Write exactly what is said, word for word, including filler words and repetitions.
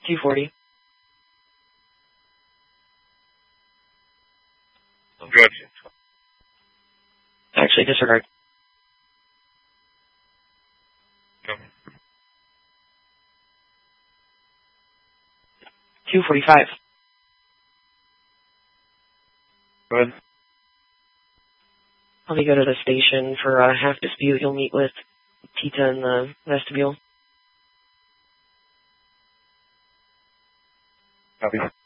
two forty. Good. Actually, disregard. Yep. two forty-five. Good. I'll be go to the station for a half dispute. You'll meet with Tita in the vestibule. Copy.